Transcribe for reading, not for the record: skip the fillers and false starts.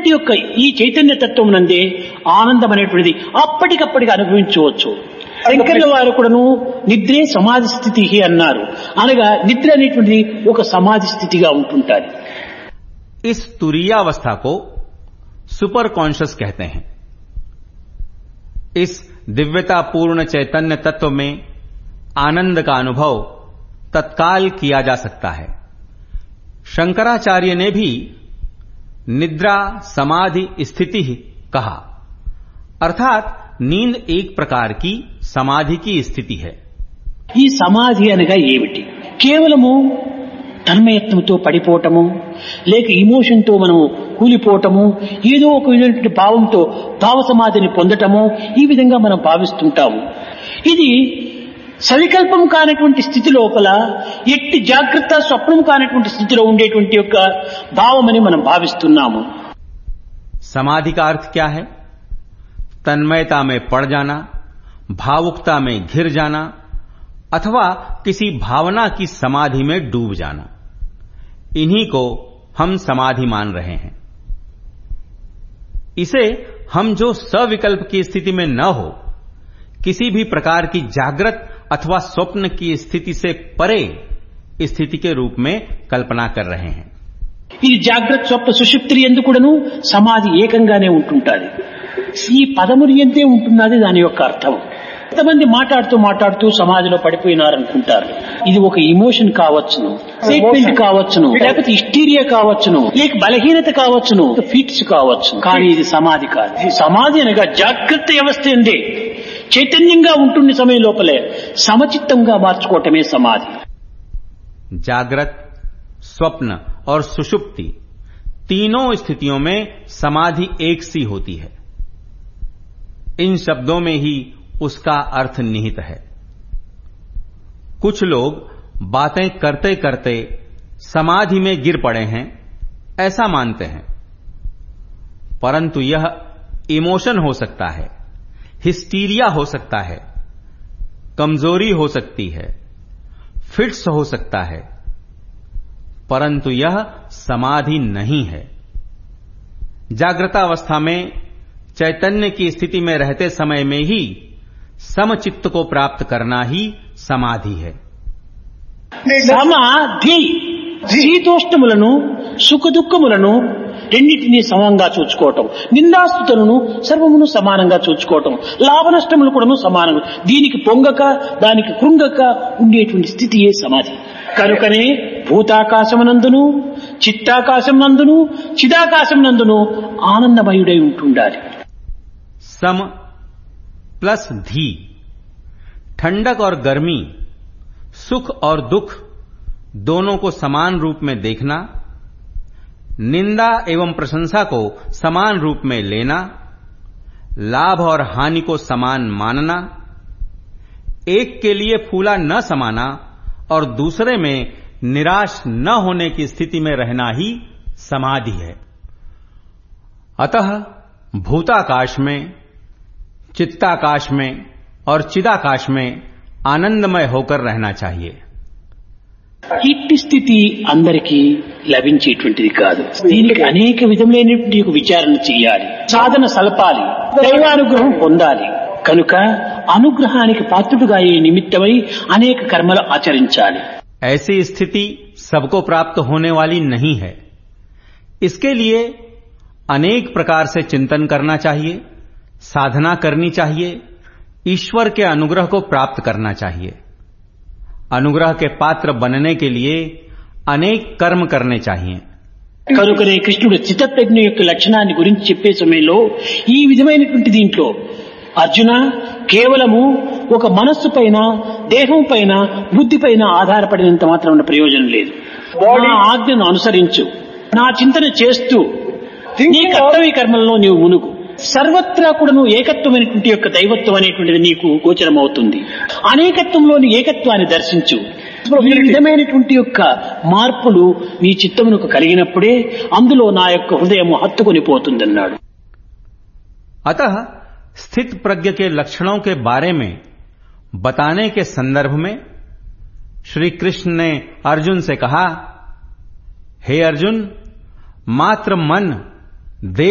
యొక్క ఈ చైతన్య తత్వం నందే ఆనందం అనేటువంటిది అప్పటికప్పటికి అనుభవించవచ్చు. శంకరుల వారు కూడాను నిద్రే సమాధి స్థితి అన్నారు. అనగా నిద్ర అనేటువంటిది ఒక సమాధి స్థితిగా ఉంటుంటారు. इस तुरीयावस्था को सुपर कॉन्शियस कहते हैं. इस दिव्यता पूर्ण चैतन्य तत्व में आनंद का अनुभव तत्काल किया जा सकता है. शंकराचार्य ने भी निद्रा समाधि स्थिति कहा, अर्थात नींद एक प्रकार की समाधि की स्थिति है. ఈ సమాధి అనగా ఏమిటి? కేవలము తన్మయత్వంతో పడిపోవటము, లేక ఇమోషన్ తో మనము కూలిపోవటము, ఏదో ఒక విధమైనటువంటి భావంతో భావ సమాధిని పొందటము, ఈ విధంగా మనం భావిస్తుంటాము. ఇది సవికల్పం కానటువంటి స్థితి లోపల ఎట్టి జాగ్రత్త స్వప్నం కానటువంటి స్థితిలో ఉండేటువంటి యొక్క భావమని మనం భావిస్తున్నాము. समाधि का अर्थ क्या है? तन्मयता में पड़ जाना, भावुकता में घिर जाना अथवा किसी भावना की समाधि में डूब जाना, इन्हीं को हम समाधि मान रहे हैं. इसे हम जो सविकल्प की स्थिति में न हो, किसी भी प्रकार की जागृत अथवा स्वप्न की स्थिति से परे स्थिति के रूप में कल्पना कर रहे हैं. ఇది జాగ్రత్త స్వప్న సుషుప్తి యందు కూడాను సమాధి ఏకంగానే ఉంటుంటాది. ఈ పదములు ఎంతే ఉంటున్నది దాని యొక్క అర్థం. కొంతమంది మాట్లాడుతూ సమాధిలో పడిపోయినారనుకుంటారు. ఇది ఒక ఇమోషన్ కావచ్చును, స్టేట్మెంట్ కావచ్చును, లేకపోతే హిస్టీరియా కావచ్చును, లేక బలహీనత కావచ్చును, ఫిట్స్ కావచ్చు. కానీ ఇది సమాధి కాదు. ఇది సమాధి అనగా జాగ్రత్త వ్యవస్థ ఎందే చైతన్యంగా ఉంటున్న సమయం లోపలే సమచిత్తంగా మార్చుకోవటమే సమాధి. जागृत, स्वप्न और सुषुप्ति तीनों स्थितियों में समाधि एक सी होती है. इन शब्दों में ही उसका अर्थ निहित है. कुछ लोग बातें करते करते समाधि में गिर पड़े हैं ऐसा मानते हैं, परंतु यह इमोशन हो सकता है, हिस्टीरिया हो सकता है, कमजोरी हो सकती है, फिट्स हो सकता है, परंतु यह समाधि नहीं है. जागृतावस्था में चैतन्य की स्थिति में रहते समय में ही समचित्त को प्राप्त करना ही समाधि है. సమాధి శీతోష్ణములను సుఖ దుఃఖములను రెండింటినీ సమంగా చూచుకోవటం, నిందాస్తుతులను సర్వమును సమానంగా చూచుకోవటం, లాభ నష్టములు కూడాను సమానంగా, దీనికి పొంగక దానికి కృంగక ఉండేటువంటి స్థితియే సమాధి. కనుకనే భూతాకాశమునందును చిత్తాకాశమునందును చిదాకాశమునందును ఆనందమయుడై ఉంటుండాలి. सम प्लस धी, ठंडक और गर्मी, सुख और दुख दोनों को समान रूप में देखना, निंदा एवं प्रशंसा को समान रूप में लेना, लाभ और हानि को समान मानना, एक के लिए फूला न समाना और दूसरे में निराश न होने की स्थिति में रहना ही समाधि है. अतः भूताकाश में, चित्ताकाश में और चिदाकाश में आनंदमय होकर रहना चाहिए. ఇట్టి స్థితి అందరికీ లభించేటువంటిది కాదు. దీనికి అనేక విధములైనటువంటి విచారణ చేయాలి, సాధన సలపాలి, దైవానుగ్రహం పొందాలి. కనుక అనుగ్రహానికి పాత్రుడుగా అయ్యే నిమిత్తమై అనేక కర్మలు ఆచరించాలి. ऐसी स्थिति सबको प्राप्त होने वाली नहीं है. इसके लिए अनेक प्रकार से चिंतन करना चाहिए, साधना करनी चाहिए, ईश्वर के अनुग्रह को प्राप्त करना चाहिए. अनुग्रह के पात्र बनने के लिए अनेक कर्म करने चाहिए. కనుకనే కృష్ణుడు చిత్తప్రజ్ఞ యొక్క లక్షణాన్ని గురించి చెప్పే సమయంలో ఈ విధమైనటువంటి దీంట్లో అర్జున కేవలము ఒక మనస్సు పైన, దేహం పైన, బుద్ధి పైన ఆధారపడినంత మాత్రం ప్రయోజనం లేదు. నా ఆజ్ఞను అనుసరించు, నా చింతన చేస్తూ నీ కర్తవ్య కర్మలలో నీవు మునుగు. సర్వత్రా కూడాను ఏకత్వమైనటువంటి యొక్క దైవత్వం అనేటువంటిది నీకు గోచరమవుతుంది. అనేకత్వంలోని ఏకత్వాన్ని దర్శించు. ఈ విధమైనటువంటి యొక్క మార్పులు నీ చిత్తమునకు కలిగినప్పుడే అందులో నా యొక్క హృదయము హత్తుకొని పోతుందన్నాడు. अतः स्थित प्रज्ञ के लक्षणों के बारे में बताने के संदर्भ में श्री कृष्ण ने अर्जुन से कहा, हे अर्जुन, मात्र मन